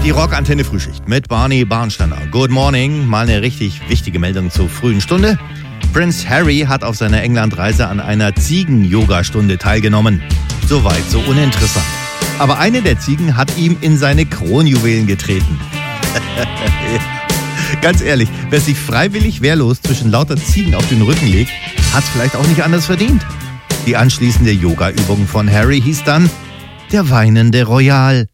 Die Rockantenne Frühschicht mit Barney Barnsteiner. Good morning. Mal eine richtig wichtige Meldung zur frühen Stunde. Prince Harry hat auf seiner Englandreise an einer Ziegen-Yoga-Stunde teilgenommen. Soweit, so uninteressant. Aber eine der Ziegen hat ihm in seine Kronjuwelen getreten. Ganz ehrlich, wer sich freiwillig wehrlos zwischen lauter Ziegen auf den Rücken legt, hat es vielleicht auch nicht anders verdient. Die anschließende Yoga-Übung von Harry hieß dann der weinende Royal.